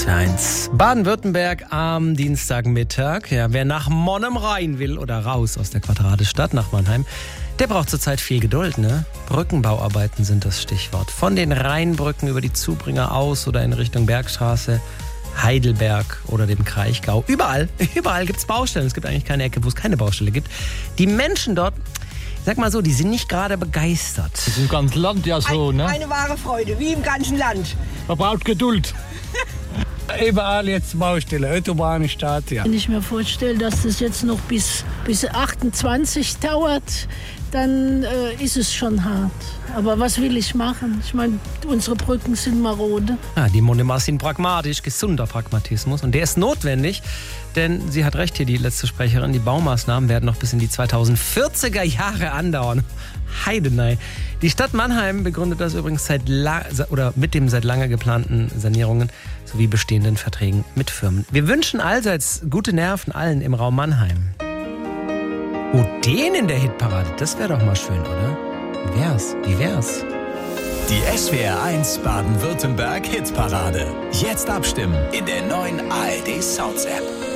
SWR1. Baden-Württemberg am Dienstagmittag. Ja, wer nach Monnem rein will oder raus aus der Quadratestadt nach Mannheim, der braucht zurzeit viel Geduld, ne? Brückenbauarbeiten sind das Stichwort. Von den Rheinbrücken über die Zubringer aus oder in Richtung Bergstraße, Heidelberg oder dem Kraichgau. Überall gibt's Baustellen. Es gibt eigentlich keine Ecke, wo es keine Baustelle gibt. Die Menschen dort, sag mal so, die sind nicht gerade begeistert. Das ist im ganzen Land ja so, ne? Eine wahre Freude, wie im ganzen Land. Man braucht Geduld. Überall jetzt Baustelle, Autobahn, Stadt, ja. Wenn ich mir vorstelle, dass das jetzt noch bis 28 dauert, dann ist es schon hart. Aber was will ich machen? Ich meine, unsere Brücken sind marode. Ja, die Monnemas sind pragmatisch, gesunder Pragmatismus. Und der ist notwendig, denn sie hat recht hier, die letzte Sprecherin, die Baumaßnahmen werden noch bis in die 2040er Jahre andauern. Heidenei. Die Stadt Mannheim begründet das übrigens mit dem seit langer geplanten Sanierungen sowie bestehenden Verträgen mit Firmen. Wir wünschen allseits gute Nerven allen im Raum Mannheim. Oh, den in der Hitparade, das wäre doch mal schön, oder? Wie wär's? Die SWR1 Baden-Württemberg Hitparade. Jetzt abstimmen in der neuen ARD Sounds App.